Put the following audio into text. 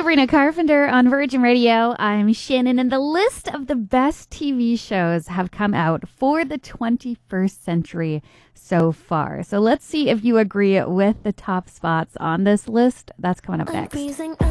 Sabrina Carpenter on Virgin Radio. I'm Shannon, and the list of the best TV shows have come out for the 21st century so far. So let's see if you agree with the top spots on this list. That's coming up next.